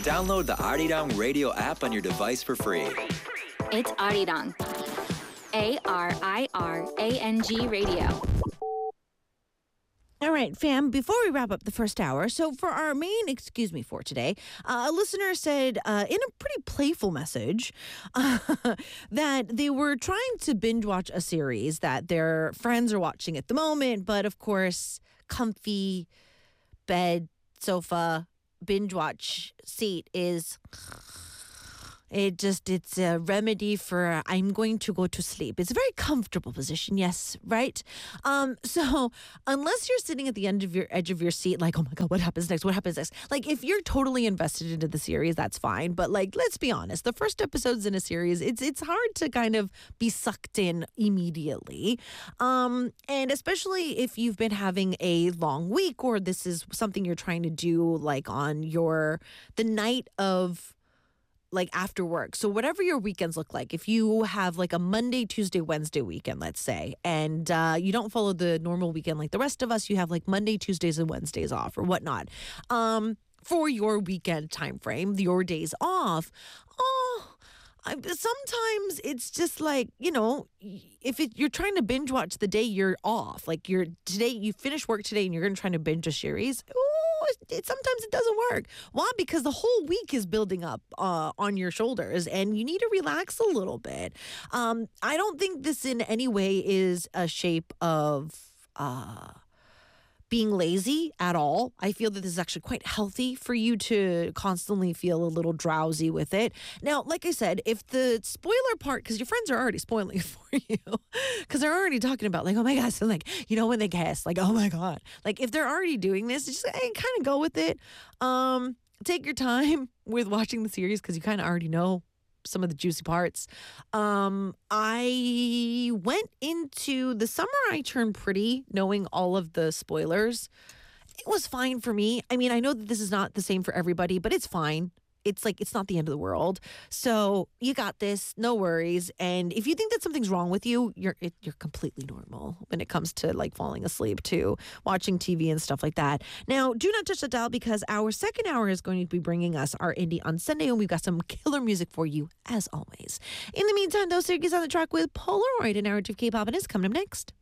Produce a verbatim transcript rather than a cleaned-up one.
Download the Arirang Radio app on your device for free. It's Arirang. A R I R A N G Radio. All right, fam, before we wrap up the first hour, so for our main excuse me for today, uh, a listener said uh, in a pretty playful message uh, that they were trying to binge watch a series that their friends are watching at the moment, but of course, comfy bed, sofa, binge watch seat is... It just, it's a remedy for I'm going to go to sleep. It's a very comfortable position, yes, right? Um, so unless you're sitting at the end of your edge of your seat, like, oh my God, what happens next? What happens next? Like, if you're totally invested into the series, that's fine. But like, let's be honest, the first episodes in a series, it's it's hard to kind of be sucked in immediately. Um, and especially if you've been having a long week or this is something you're trying to do like on your, the night of, like after work. So whatever your weekends look like, if you have like a Monday, Tuesday, Wednesday weekend, let's say, and uh, you don't follow the normal weekend like the rest of us, you have like Monday, Tuesdays, and Wednesdays off or whatnot. Um, for your weekend time frame, your days off, oh, I, sometimes it's just like, you know, if it, you're trying to binge watch the day you're off, like you're today, you finish work today and you're going to try to binge a series. Ooh, it, it, sometimes it doesn't work. Why? Because the whole week is building up uh, on your shoulders and you need to relax a little bit. Um, I don't think this in any way is a shape of... Uh, being lazy at all. I feel that this is actually quite healthy for you to constantly feel a little drowsy with it. Now, like I said, if the spoiler part, because your friends are already spoiling it for you, because they're already talking about like, oh my God, so like, you know, when they guess, like, oh my God. Like if they're already doing this, just hey, kind of go with it. Um, take your time with watching the series because you kind of already know some of the juicy parts. Um, I went into the summer I turned pretty, knowing all of the spoilers. It was fine for me. I mean, I know that this is not the same for everybody, but it's fine. It's like, it's not the end of the world. So you got this, no worries. And if you think that something's wrong with you, you're it, you're completely normal when it comes to like falling asleep too, watching T V and stuff like that. Now, do not touch the dial because our second hour is going to be bringing us our Indie on Sunday, and we've got some killer music for you as always. In the meantime, though, Sergey's on the track with Polaroid, and hour two of K-pop, and is coming up next.